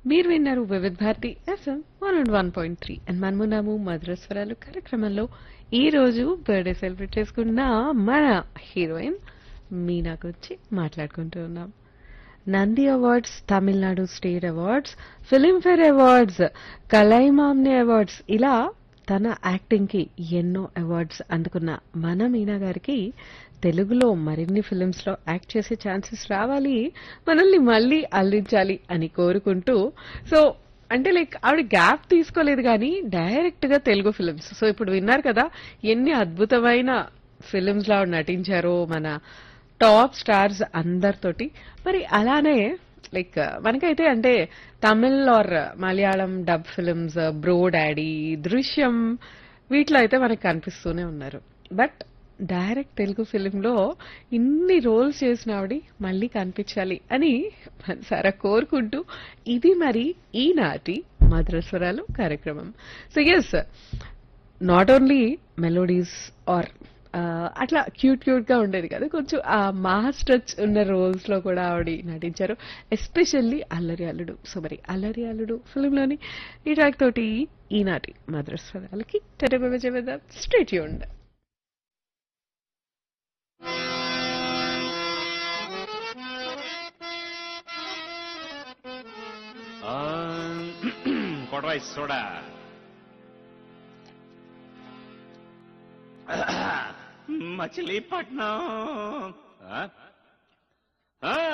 మీరు విన్నారు Vividh Bharati FM 101.3 and మనమున్నాము మధురస్వరాలు కార్యక్రమంలో ఈ రోజు బర్త్డే సెలబ్రేట్ చేసుకున్న మన హీరోయిన్ మీనా గురించి మాట్లాడుకుంటూ ఉన్నాం. Nandi awards, Tamil Nadu state awards, Filmfare awards, కలైమామ్ని awards ఇలా తన యాక్టింగ్ కి ఎన్నో అవార్డ్స్ అందుకున్న మన మీనా గారికి తెలుగులో మరిన్ని ఫిలిమ్స్ లో యాక్ట్ చేసే ఛాన్సెస్ రావాలి, మనల్ని మళ్ళీ అల్లించాలి అని కోరుకుంటూ సో అంటే లైక్ ఆవిడ గ్యాప్ తీసుకోలేదు కానీ డైరెక్ట్ గా తెలుగు ఫిలిమ్స్. సో ఇప్పుడు విన్నారు కదా ఎన్ని అద్భుతమైన ఫిలిమ్స్ లో ఆవిడ నటించారో మన టాప్ స్టార్స్ అందరితోటి. మరి అలానే లైక్ మనకైతే అంటే Tamil are Malayalam dub films bro daddy, దృశ్యం వీటిలో అయితే మనకు కనిపిస్తూనే ఉన్నారు. బట్ డైరెక్ట్ తెలుగు ఫిలింలో ఇన్ని రోల్స్ చేసిన ఆవిడ మళ్ళీ కనిపించాలి అని మనసారా కోరుకుంటూ ఇది మరి ఈనాటి మధురస్వరాలు కార్యక్రమం. So yes, not only melodies are అట్లా క్యూట్ క్యూట్ గా ఉండేది కదా, కొంచెం ఆ మాస్ టచ్ ఉన్న రోల్స్ లో కూడా ఆవిడ నటించారు, ఎస్పెషల్లీ అల్లరి అల్లుడు. సో మరి అల్లరి అల్లుడు ఫిల్మ్ లోని ఈ ట్రాక్ తోటి ఈనాటి మధురస్వరాలకి టెటబెబెజెబెద స్ట్రేట్ ట్యూన్డ్. కొడవై సోడా మచిలీపట్నం